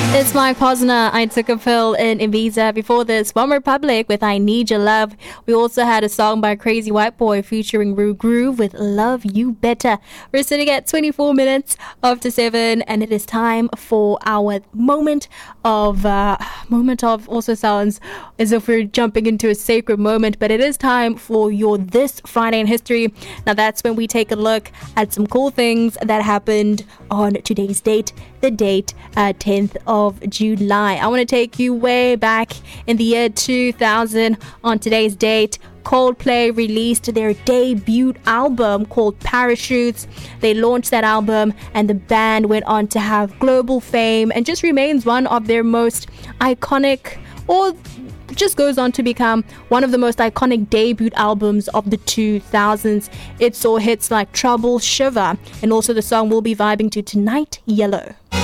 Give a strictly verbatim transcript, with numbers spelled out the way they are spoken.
It's Mike Posner. I Took a Pill in Ibiza. Before this, One Republic with I Need Your Love. We also had a song by Crazy White Boy featuring Rue Groove with Love You Better. We're sitting at twenty-four minutes after seven, and it is time for our moment of uh, moment of also sounds as if we're jumping into a sacred moment, but it is time for your This Friday in History. Now that's when we take a look at some cool things that happened on today's date, the date uh, tenth of July. I want to take you way back in the year two thousand. On today's date, Coldplay released their debut album called Parachutes. They launched that album and the band went on to have global fame and just remains one of their most iconic, or just goes on to become one of the most iconic debut albums of the two thousands. It saw hits like Trouble, Shiver, and also the song we'll be vibing to tonight, Yellow.